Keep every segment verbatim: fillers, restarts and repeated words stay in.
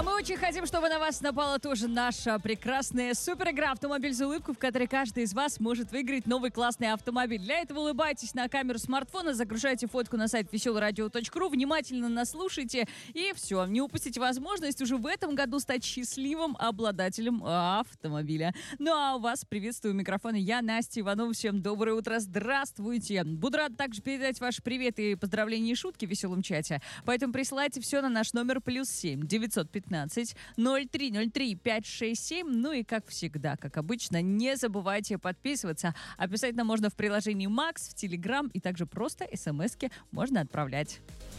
А мы очень хотим, чтобы на вас напала тоже наша прекрасная суперигра «Автомобиль за улыбку», в которой каждый из вас может выиграть новый классный автомобиль. Для этого улыбайтесь на камеру смартфона, загружайте фотку на сайт веселое радио точка ру, внимательно нас слушайте, и все. Не упустите возможность уже в этом году стать счастливым обладателем автомобиля. Ну а у вас приветствую у микрофона я, Настя Иванова. Всем доброе утро, здравствуйте. Буду рада также передать ваши приветы и поздравления и шутки в веселом чате. Поэтому присылайте все на наш номер плюс семь девятьсот пятнадцать ноль три ноль три пять шесть семь. Ну и как всегда, как обычно, не забывайте подписываться. А писать нам можно в приложении Макс, в Телеграм, и также просто смс-ки можно отправлять.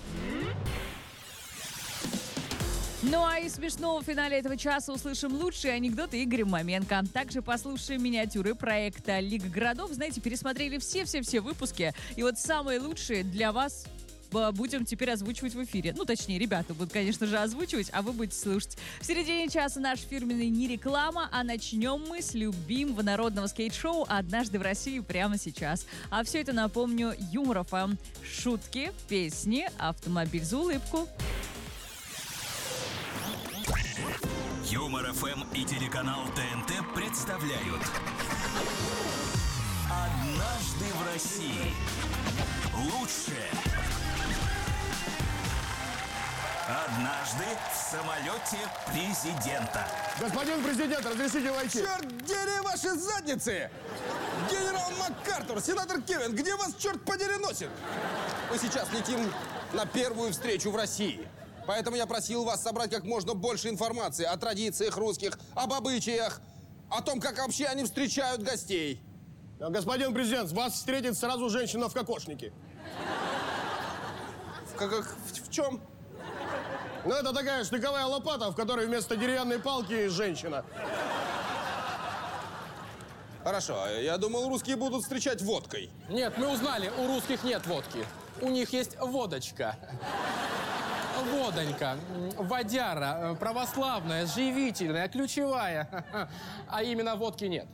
Ну а из смешного в финале этого часа услышим лучшие анекдоты Игоря Маменко. Также послушаем миниатюры проекта «Лига городов». Знаете, пересмотрели все-все-все выпуски. И вот самые лучшие для вас будем теперь озвучивать в эфире. Ну, точнее, ребята будут, конечно же, озвучивать, а вы будете слушать. В середине часа наш фирменный не реклама, а начнем мы с любимого народного скейт-шоу «Однажды в России» прямо сейчас. А все это, напомню, Юмор эф эм. Шутки, песни, автомобиль за улыбку. Юмор эф эм и телеканал тэ эн тэ представляют «Однажды в России». Лучшее. Однажды в самолете президента. Господин президент, разрешите войти? Черт, дери ваши задницы! Генерал МакАртур, сенатор Кевин, где вас, черт подери, носит? Мы сейчас летим на первую встречу в России. Поэтому я просил вас собрать как можно больше информации о традициях русских, об обычаях, о том, как вообще они встречают гостей. Господин президент, вас встретит сразу женщина в кокошнике. В, как, в, в чем? Ну, это такая штыковая лопата, в которой вместо деревянной палки женщина. Хорошо, я думал, русские будут встречать водкой. Нет, мы узнали, у русских нет водки. У них есть водочка. Водонька, водяра, православная, живительная, ключевая. А именно водки нет.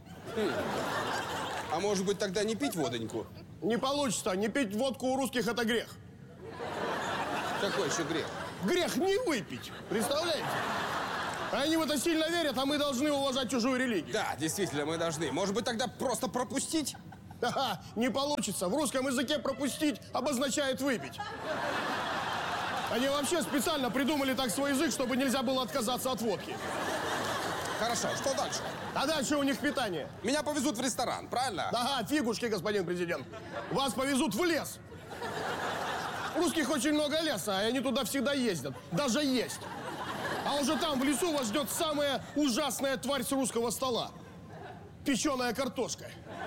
А может быть, тогда не пить водоньку? Не получится, не пить водку у русских это грех. Какой еще грех? Грех не выпить, представляете? Они в это сильно верят, а мы должны уважать чужую религию. Да, действительно, мы должны. Может быть, тогда просто пропустить? Ха-ха, не получится. В русском языке пропустить обозначает выпить. Они вообще специально придумали так свой язык, чтобы нельзя было отказаться от водки. Хорошо, что дальше? А дальше у них питание. Меня повезут в ресторан, правильно? Ага, фигушки, господин президент. Вас повезут в лес. У русских очень много леса, и они туда всегда ездят. Даже есть. А уже там, в лесу, вас ждет самая ужасная тварь с русского стола. Печеная картошка.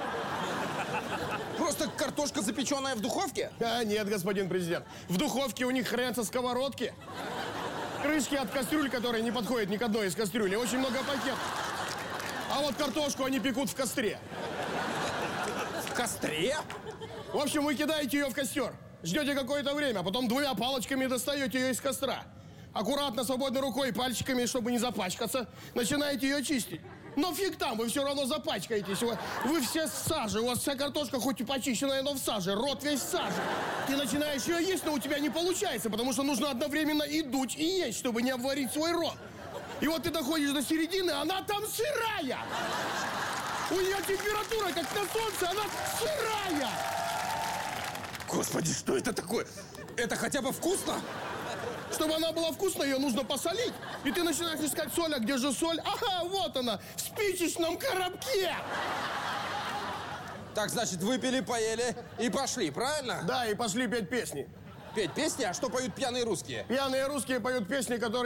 Просто картошка, запеченная в духовке? А, нет, господин президент. В духовке у них хранятся сковородки. Крышки от кастрюль, которые не подходят ни к одной из кастрюлей. Очень много пакетов. А вот картошку они пекут в костре. В костре? В общем, вы кидаете ее в костер. Ждете какое-то время, а потом двумя палочками достаете ее из костра. Аккуратно, свободной рукой, пальчиками, чтобы не запачкаться, начинаете ее чистить. Но фиг там, вы все равно запачкаетесь. Вы, вы все в саже, у вас вся картошка хоть и почищенная, но в саже, рот весь в саже. Ты начинаешь ее есть, но у тебя не получается, потому что нужно одновременно и дуть, и есть, чтобы не обварить свой рот. И вот ты доходишь до середины, она там сырая. У нее температура, как на солнце, она сырая. Господи, что это такое? Это хотя бы вкусно? Чтобы она была вкусной, ее нужно посолить. И ты начинаешь искать соль, а где же соль? Ага, вот она, в спичечном коробке. Так, значит, выпили, поели и пошли, правильно? Да, и пошли петь песни. Петь песни? А что поют пьяные русские? Пьяные русские поют песни, которые...